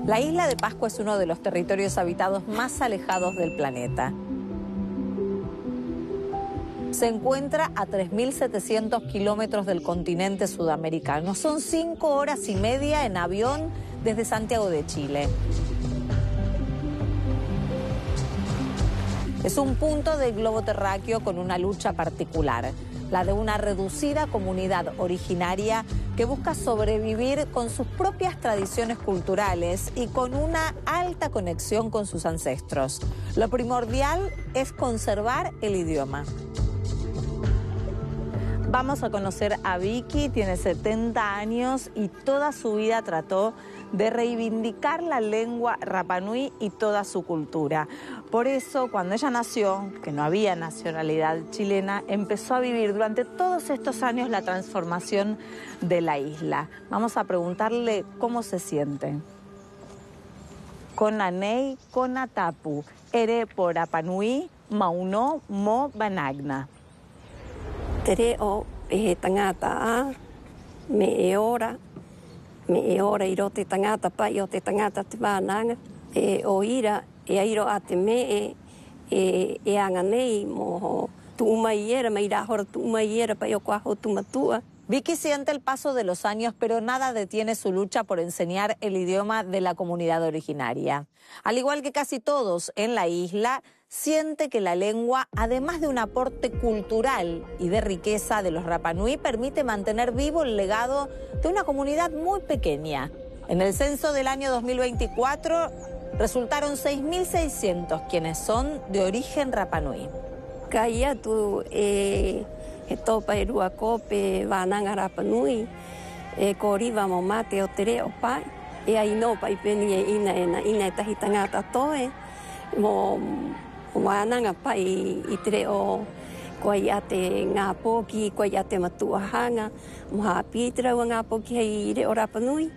La isla de Pascua es uno de los territorios habitados más alejados del planeta. Se encuentra a 3.700 kilómetros del continente sudamericano. Son 5 horas y media en avión desde Santiago de Chile. Es un punto del globo terráqueo con una lucha particular, la de una reducida comunidad originaria que busca sobrevivir con sus propias tradiciones culturales y con una alta conexión con sus ancestros. Lo primordial es conservar el idioma. Vamos a conocer a Vicky, tiene 70 años y toda su vida trató de reivindicar la lengua Rapa Nui y toda su cultura. Por eso, cuando ella nació, que no había nacionalidad chilena, empezó a vivir durante todos estos años la transformación de la isla. Vamos a preguntarle cómo se siente. Konanei konatapu, ere por Rapa Nui, mauno mo banagna. Tere o e tangata me e ora i ro te tangata pai o te tangata te wānanga o ira e airo a te me e anga nei mo tu umaiera me ira hora tu umaiera pai o kuaho tu matua. Vicky siente el paso de los años, pero nada detiene su lucha por enseñar el idioma de la comunidad originaria. Al igual que casi todos en la isla, siente que la lengua, además de un aporte cultural y de riqueza de los Rapa Nui, permite mantener vivo el legado de una comunidad muy pequeña. En el censo del año 2024 resultaron 6.600 quienes son de origen Rapa Nui. Kaya tu he topa e rua kope wānanga Rapa Nui ko riwa mo mate o te reo pai e ai no pai peni e ina e tahi tangata toe mo wānanga pai i te reo koe i ate ngā pōki, koe i ate matuahanga mo hapi te raua ngā pōki hei reo Rapa Nui.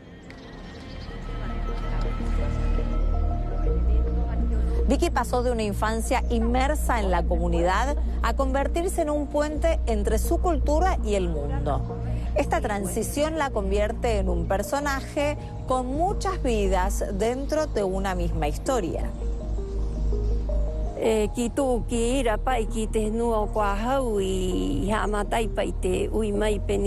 Vicky pasó de una infancia inmersa en la comunidad a convertirse en un puente entre su cultura y el mundo. Esta transición la convierte en un personaje con muchas vidas dentro de una misma historia. Ki tō ki ira pai ki te nua o kua hau i hamatai pai te ui mai peni